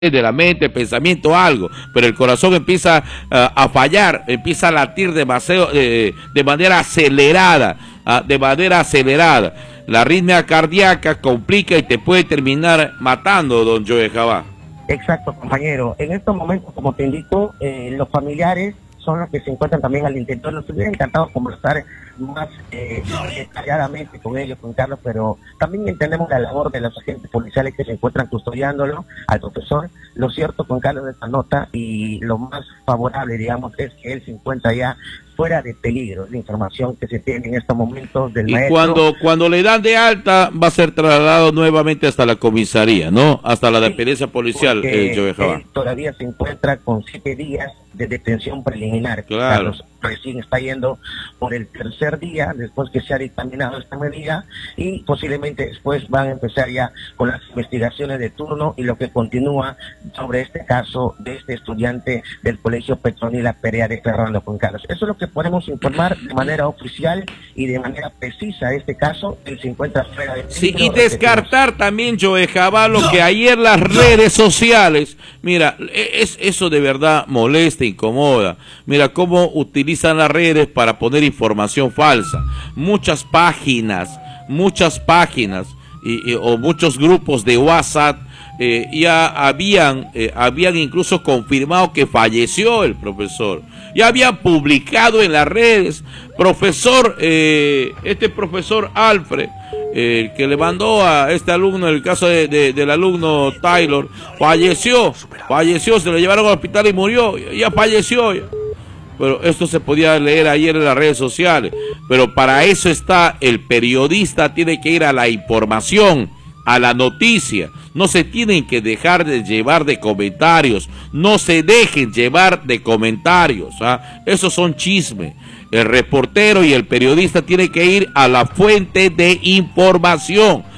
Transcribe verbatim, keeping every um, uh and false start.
de la mente, el pensamiento, algo, pero el corazón empieza uh, a fallar, empieza a latir demasiado, eh, de manera acelerada, uh, de manera acelerada. La arritmia cardíaca complica y te puede terminar matando, don Joe Jabá. Exacto, compañero. En estos momentos, como te indico, eh, los familiares son los que se encuentran también al interior. Nos hubiera encantado conversar más eh, detalladamente con ellos, con Carlos, pero también entendemos la labor de los agentes policiales que se encuentran custodiándolo al profesor. Lo cierto con Carlos de esta nota, y lo más favorable, digamos, es que él se encuentra ya fuera de peligro. La información que se tiene en estos momentos del y maestro. cuando cuando le dan de alta va a ser trasladado nuevamente hasta la comisaría, ¿no? Hasta la Sí, dependencia policial, eh, Joe Jabá. Él todavía se encuentra con siete días de detención preliminar. Claro. Carlos recién está yendo por el tercer día después que se ha dictaminado esta medida, y posiblemente después van a empezar ya con las investigaciones de turno y lo que continúa sobre este caso de este estudiante del Colegio Petronila Perea de Ferrando, con Carlos. Eso es lo que podemos informar de manera oficial y de manera precisa. Este caso, él se encuentra fuera de Sí, peligro. y descartar también, Joe Jabá, lo que ayer las redes sociales, mira, es, eso de verdad molesta, incomoda. Mira cómo utilizan las redes para poner información falsa. Muchas páginas, muchas páginas y, y, o muchos grupos de WhatsApp eh, ya habían, eh, habían incluso confirmado que falleció el profesor. Ya habían publicado en las redes, profesor, eh, este profesor Alfred, el eh, que le mandó a este alumno, en el caso de, de, del alumno Taylor, falleció, falleció, se lo llevaron al hospital y murió, ya falleció ya. Pero esto se podía leer ayer en las redes sociales, pero para eso está el periodista, tiene que ir a la información, a la noticia. No se tienen que dejar de llevar de comentarios, no se dejen llevar de comentarios, ¿ah? Esos son chismes. El reportero y el periodista tienen que ir a la fuente de información.